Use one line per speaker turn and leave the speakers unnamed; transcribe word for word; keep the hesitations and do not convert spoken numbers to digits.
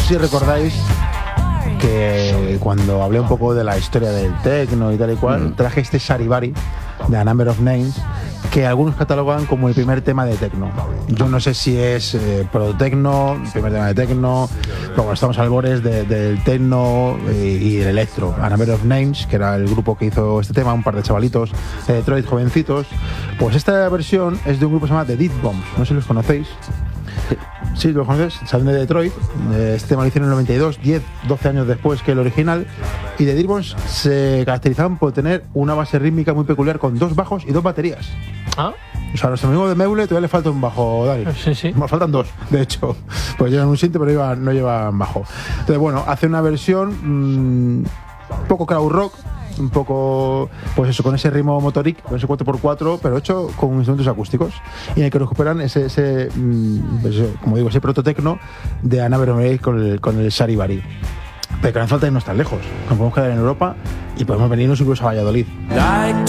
sé si recordáis que cuando hablé un poco de la historia del techno y tal y cual, mm. traje este Charivari de A Number of Names, que algunos catalogan como el primer tema de techno. Yo no sé si es eh, pro-techno, el primer tema de techno, pero bueno, estamos al borde de, del techno y, y el electro. A Number of Names, que era el grupo que hizo este tema, un par de chavalitos de Detroit, jovencitos. Pues esta versión es de un grupo que se llama The Dead Bombs, no sé si los conocéis. Sí, los conoces, salen de Detroit. Este tema lo hicieron en el noventa y dos, diez, doce años después que el original. Y The Dead Bombs se caracterizaban por tener una base rítmica muy peculiar con dos bajos y dos baterías.
¿Ah?
O sea, a nuestro amigo de Meule todavía le falta un bajo, Dani.
Sí, sí.
Nos faltan dos, de hecho. Pues llevan un synth, pero llevan, no llevan bajo. Entonces, bueno, hace una versión mmm, un poco crowd rock, un poco, pues eso, con ese ritmo motoric, con ese cuatro por cuatro, pero hecho con instrumentos acústicos, y en el que recuperan ese, ese pues eso, como digo, ese prototecno de A Number of Names con el, con el Charivari. Pero que no hace falta irnos tan lejos, nos podemos quedar en Europa y podemos venirnos incluso a Valladolid. Like